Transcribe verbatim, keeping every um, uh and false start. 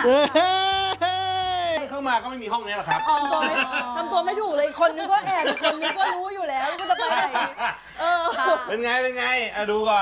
เข้ามาก็ไม่มีห้องนี้หรอกครับทำตัวไม่ทำตัวไม่ถูกเลยคนนึงก็แอบคนนึงก็รู้อยู่แล้วก็จะไปไหนเออเป็นไงเป็นไงอ่ะดูก่อน